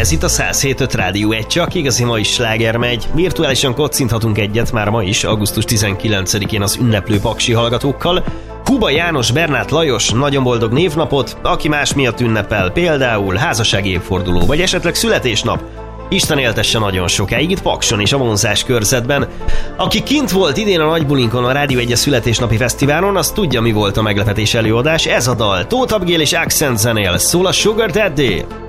Ez itt a 107.5 Rádió 1, csak igazi mai sláger megy. Virtuálisan kocinthatunk egyet már ma is, augusztus 19-én az ünneplő paksi hallgatókkal. Huba János, Bernát Lajos nagyon boldog névnapot, aki más miatt ünnepel, például házassági évforduló, vagy esetleg születésnap. Isten éltesse nagyon sokáig itt Pakson és a vonzás körzetben. Aki kint volt idén a nagybulinkon a Rádió 1 születésnapi fesztiválon, az tudja, mi volt a meglepetés előadás. Ez a dal Tóth Abgél és Accent zenél, szól a Sugar Daddy.